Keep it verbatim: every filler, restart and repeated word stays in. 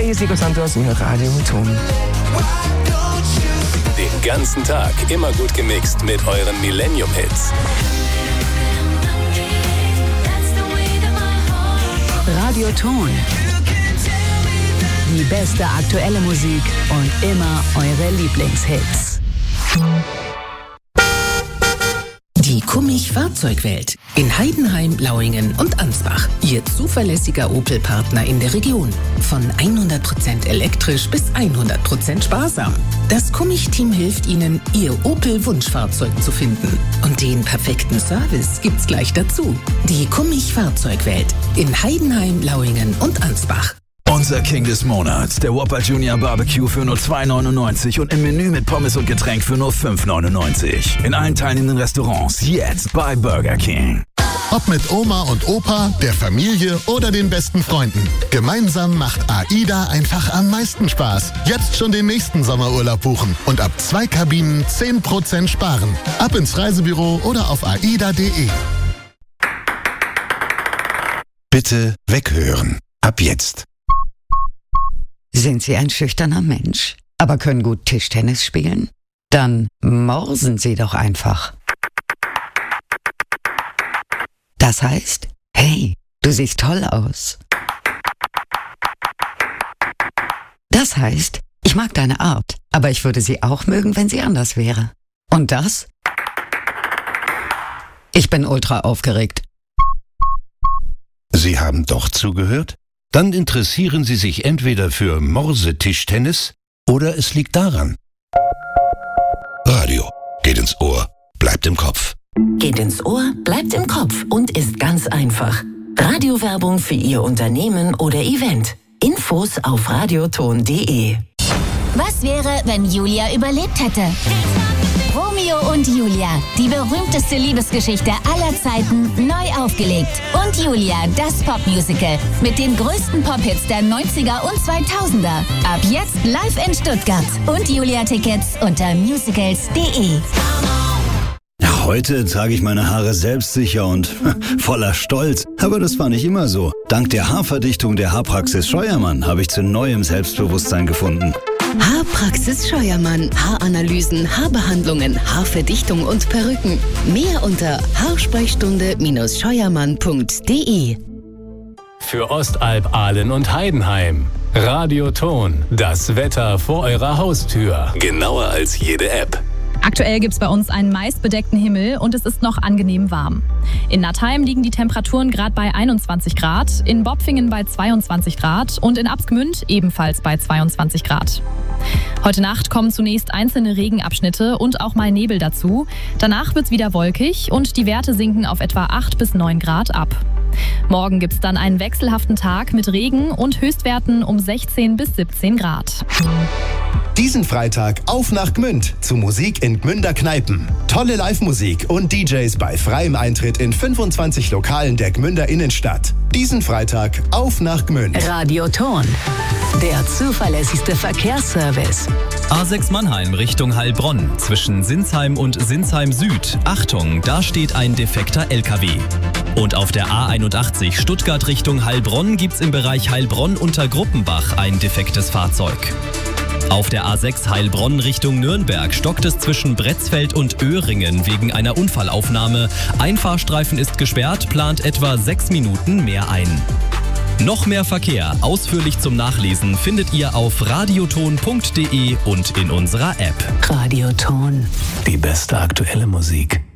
Hey, hier ist Nico Santos und Radio Ton. Den ganzen Tag immer gut gemixt mit euren Millennium-Hits. Radio Ton. Die beste aktuelle Musik und immer eure Lieblingshits. Die Kummich Fahrzeugwelt in Heidenheim, Lauingen und Ansbach. Ihr zuverlässiger Opel-Partner in der Region. Von hundert Prozent elektrisch bis hundert Prozent sparsam. Das Kummich-Team hilft Ihnen, Ihr Opel-Wunschfahrzeug zu finden. Und den perfekten Service gibt's gleich dazu. Die Kummich Fahrzeugwelt in Heidenheim, Lauingen und Ansbach. Unser King des Monats, der Whopper Junior Barbecue für nur zwei neunundneunzig und im Menü mit Pommes und Getränk für nur fünf neunundneunzig. In allen teilnehmenden Restaurants jetzt bei Burger King. Ob mit Oma und Opa, der Familie oder den besten Freunden. Gemeinsam macht AIDA einfach am meisten Spaß. Jetzt schon den nächsten Sommerurlaub buchen und ab zwei Kabinen zehn Prozent sparen. Ab ins Reisebüro oder auf aida punkt de. Bitte weghören. Ab jetzt. Sind Sie ein schüchterner Mensch, aber können gut Tischtennis spielen? Dann morsen Sie doch einfach. Das heißt, hey, du siehst toll aus. Das heißt, ich mag deine Art, aber ich würde sie auch mögen, wenn sie anders wäre. Und das? Ich bin ultra aufgeregt. Sie haben doch zugehört? Dann interessieren Sie sich entweder für Morse-Tischtennis oder es liegt daran. Radio geht ins Ohr, bleibt im Kopf. Geht ins Ohr, bleibt im Kopf und ist ganz einfach. Radiowerbung für Ihr Unternehmen oder Event. Infos auf radioton punkt de. Was wäre, wenn Julia überlebt hätte? Romeo und Julia, die berühmteste Liebesgeschichte aller Zeiten, neu aufgelegt. Und Julia, das Popmusical mit den größten Pop-Hits der neunziger und zweitausender. Ab jetzt live in Stuttgart. Und Julia-Tickets unter musicals punkt de. Ja, heute trage ich meine Haare selbstsicher und voller Stolz. Aber das war nicht immer so. Dank der Haarverdichtung der Haarpraxis Scheuermann habe ich zu neuem Selbstbewusstsein gefunden. Haarpraxis Scheuermann. Haaranalysen, Haarbehandlungen, Haarverdichtung und Perücken. Mehr unter haarsprechstunde scheuermann punkt de. Für Ostalb, Ahlen und Heidenheim. Radio Ton. Das Wetter vor eurer Haustür. Genauer als jede App. Aktuell gibt es bei uns einen meist bedeckten Himmel und es ist noch angenehm warm. In Nattheim liegen die Temperaturen gerade bei einundzwanzig Grad, in Bopfingen bei zweiundzwanzig Grad und in Absgmünd ebenfalls bei zweiundzwanzig Grad. Heute Nacht kommen zunächst einzelne Regenabschnitte und auch mal Nebel dazu. Danach wird es wieder wolkig und die Werte sinken auf etwa acht bis neun Grad ab. Morgen gibt es dann einen wechselhaften Tag mit Regen und Höchstwerten um sechzehn bis siebzehn Grad. Diesen Freitag auf nach Gmünd zu Musik in Gmünder Kneipen. Tolle Live-Musik und D Js bei freiem Eintritt in fünfundzwanzig Lokalen der Gmünder Innenstadt. Diesen Freitag auf nach Gmünd. Radio Ton, der zuverlässigste Verkehrsservice. A sechs Mannheim Richtung Heilbronn zwischen Sinsheim und Sinsheim Süd. Achtung, da steht ein defekter L K W. Und auf der A einundachtzig Stuttgart Richtung Heilbronn gibt's im Bereich Heilbronn unter Gruppenbach ein defektes Fahrzeug. Auf der A sechs Heilbronn Richtung Nürnberg stockt es zwischen Bretzfeld und Öhringen wegen einer Unfallaufnahme. Ein Fahrstreifen ist gesperrt, plant etwa sechs Minuten mehr ein. Noch mehr Verkehr, ausführlich zum Nachlesen, findet ihr auf radioton punkt de und in unserer App. Radio Ton. Die beste aktuelle Musik.